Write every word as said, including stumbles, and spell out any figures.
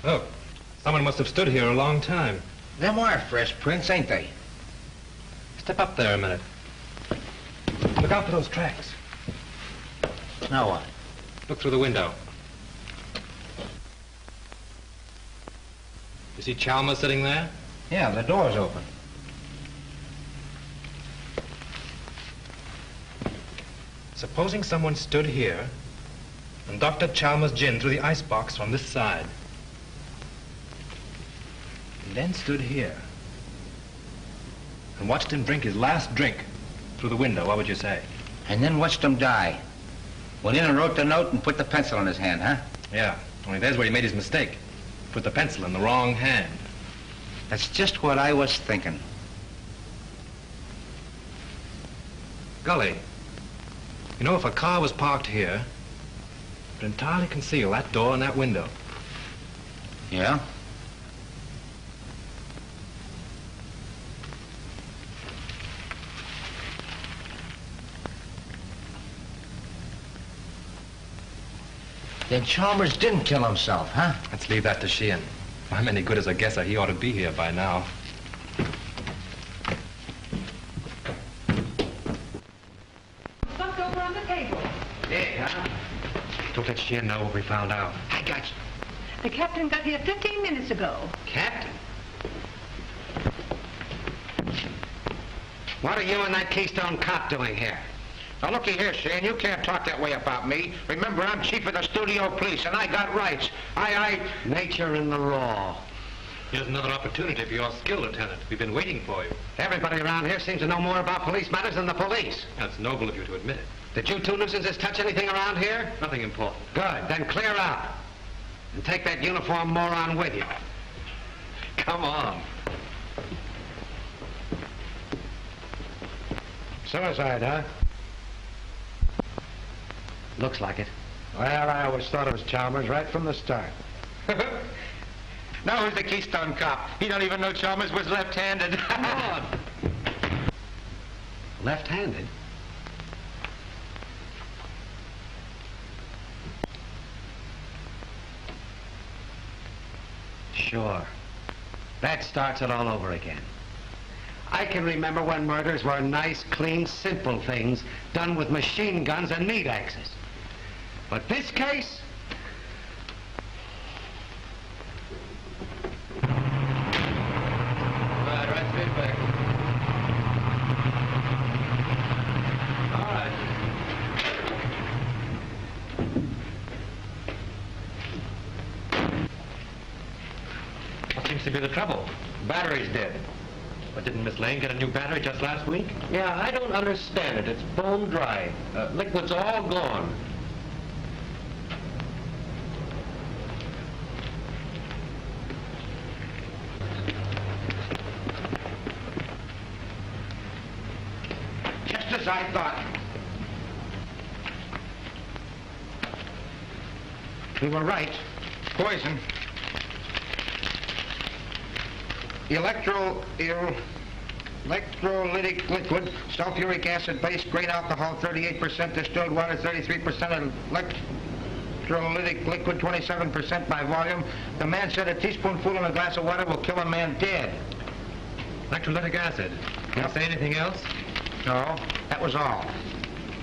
Look, someone must have stood here a long time. Them are fresh prints, ain't they? Step up there a minute. Look out for those tracks. Now what? Look through the window. You see Chalmers sitting there? Yeah, the door's open. Supposing someone stood here and Doctor Chalmers' gin through the icebox from this side. And then stood here and watched him drink his last drink through the window, what would you say? And then watched him die. Went in and wrote the note and put the pencil in his hand, huh? Yeah, only there's where he made his mistake. Put the pencil in the wrong hand. That's just what I was thinking. Gully, you know, if a car was parked here, it would entirely conceal that door and that window. Yeah? Then Chalmers didn't kill himself, huh? Let's leave that to Sheehan. If I'm any good as a guesser, he ought to be here by now. Stuffed over on the table. Yeah, huh? Don't let Sheehan know what we found out. I got you. The captain got here fifteen minutes ago. Captain? What are you and that Keystone cop doing here? Now, looky here, Shane, you can't talk that way about me. Remember, I'm chief of the studio police, and I got rights. I, I... Nature and the law. Here's another opportunity for your skill, Lieutenant. We've been waiting for you. Everybody around here seems to know more about police matters than the police. That's noble of you to admit it. Did you two nuisances touch anything around here? Nothing important. Good, then clear out. And take that uniform moron with you. Come on. Suicide, huh? Looks like it. Well, I always thought it was Chalmers right from the start. Now who's the Keystone cop? He don't even know Chalmers was left-handed. Come on. Left-handed? Sure. That starts it all over again. I can remember when murders were nice, clean, simple things done with machine guns and meat axes. But this case? Right, right, straight back. All right. What seems to be the trouble? Battery's dead. But didn't Miss Lane get a new battery just last week? Yeah, I don't understand it. It's bone dry. Uh, liquid's all gone. Just as I thought. We were right. Poison. Electro... El, electrolytic liquid, sulfuric acid base, grain alcohol, thirty-eight percent distilled water, thirty-three percent electrolytic liquid, twenty-seven percent by volume. The man said a teaspoonful in a glass of water will kill a man dead. Electrolytic acid. Can you say anything else? No, that was all.